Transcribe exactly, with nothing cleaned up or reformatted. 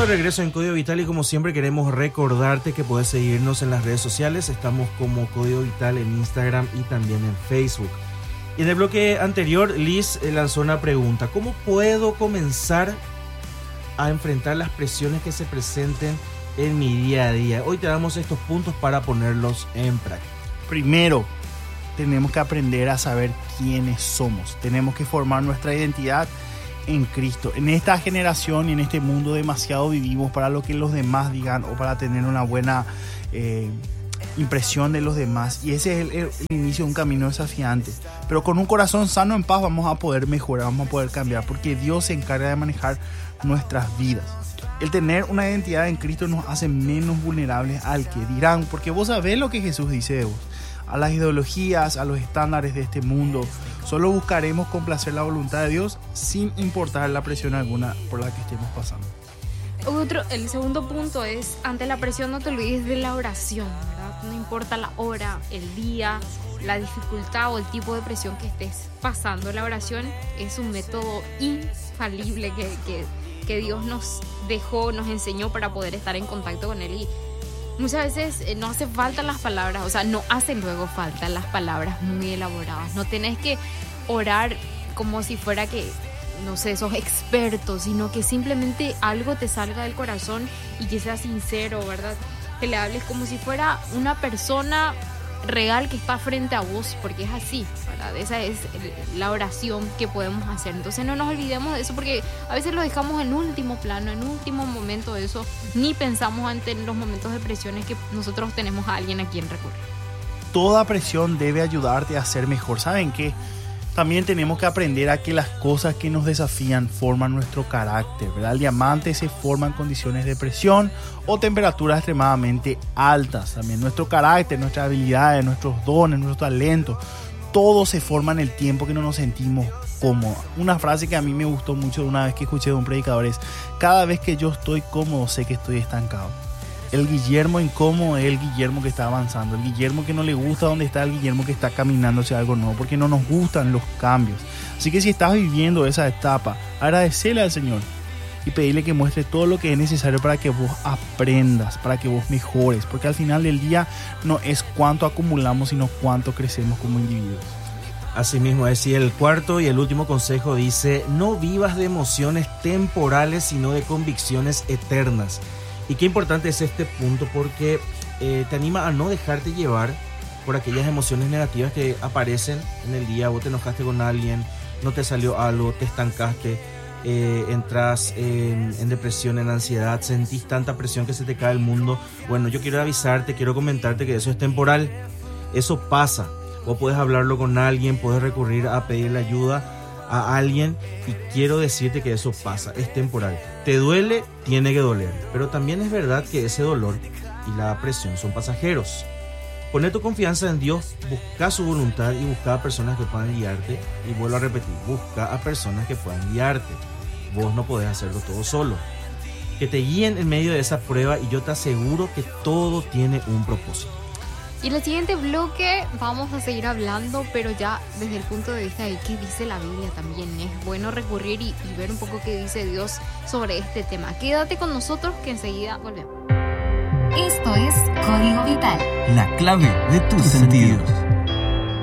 de regreso en Código Vital y como siempre queremos recordarte que puedes seguirnos en las redes sociales. Estamos como Código Vital en Instagram y también en Facebook. Y en el bloque anterior Liz lanzó una pregunta: ¿cómo puedo comenzar a enfrentar las presiones que se presenten en mi día a día? Hoy te damos estos puntos para ponerlos en práctica. Primero, tenemos que aprender a saber quiénes somos. Tenemos que formar nuestra identidad en Cristo. En esta generación y en este mundo demasiado vivimos para lo que los demás digan o para tener una buena eh, impresión de los demás, y ese es el, el, el inicio de un camino desafiante, pero con un corazón sano, en paz, vamos a poder mejorar, vamos a poder cambiar, porque Dios se encarga de manejar nuestras vidas. El tener una identidad en Cristo nos hace menos vulnerables al que dirán, porque vos sabés lo que Jesús dice de vos, a las ideologías, a los estándares de este mundo. Solo buscaremos complacer la voluntad de Dios sin importar la presión alguna por la que estemos pasando. Otro, el segundo punto es: ante la presión no te olvides de la oración, ¿verdad? No importa la hora, el día, la dificultad o el tipo de presión que estés pasando, la oración es un método infalible que, que, que Dios nos dejó, nos enseñó para poder estar en contacto con Él. Y muchas veces eh, no hace falta las palabras, o sea, no hacen luego falta las palabras muy elaboradas. No tenés que orar como si fuera que, no sé, sos experto, sino que simplemente algo te salga del corazón y que sea sincero, ¿verdad? Que le hables como si fuera una persona real que está frente a vos, porque es así, ¿verdad? Esa es la oración que podemos hacer. Entonces no nos olvidemos de eso, porque a veces lo dejamos en último plano, en último momento de eso, ni pensamos ante los momentos de presiones que nosotros tenemos a alguien a quien recurrir. Toda presión debe ayudarte a ser mejor. ¿Saben qué? También tenemos que aprender a que las cosas que nos desafían forman nuestro carácter, ¿verdad? El diamante se forma en condiciones de presión o temperaturas extremadamente altas. También nuestro carácter, nuestras habilidades, nuestros dones, nuestros talentos, todo se forma en el tiempo que no nos sentimos cómodos. Una frase que a mí me gustó mucho de una vez que escuché de un predicador es: cada vez que yo estoy cómodo sé que estoy estancado. El Guillermo incómodo es el Guillermo que está avanzando, el Guillermo que no le gusta donde está, el Guillermo que está caminando hacia algo nuevo, porque no nos gustan los cambios. Así que si estás viviendo esa etapa, agradecele al Señor y pedirle que muestre todo lo que es necesario para que vos aprendas, para que vos mejores, porque al final del día no es cuánto acumulamos, sino cuánto crecemos como individuos. Así mismo es. Y el cuarto y el último consejo dice: no vivas de emociones temporales, sino de convicciones eternas. Y qué importante es este punto, porque eh, te anima a no dejarte llevar por aquellas emociones negativas que aparecen en el día. Vos te enojaste con alguien, no te salió algo, te estancaste, eh, entras en, en depresión, en ansiedad, sentís tanta presión que se te cae el mundo. Bueno, yo quiero avisarte, quiero comentarte que eso es temporal, eso pasa. Vos podés hablarlo con alguien, podés recurrir a pedirle ayuda a alguien, y quiero decirte que eso pasa, es temporal. Te duele, tiene que doler, pero también es verdad que ese dolor y la presión son pasajeros. Poné tu confianza en Dios, busca su voluntad y busca a personas que puedan guiarte. Y vuelvo a repetir, busca a personas que puedan guiarte. Vos no podés hacerlo todo solo. Que te guíen en medio de esa prueba, y yo te aseguro que todo tiene un propósito. Y en el siguiente bloque vamos a seguir hablando, pero ya desde el punto de vista de qué dice la Biblia también. Es bueno recurrir y, y ver un poco qué dice Dios sobre este tema. Quédate con nosotros que enseguida volvemos. Esto es Código Vital. La clave de tus sentidos.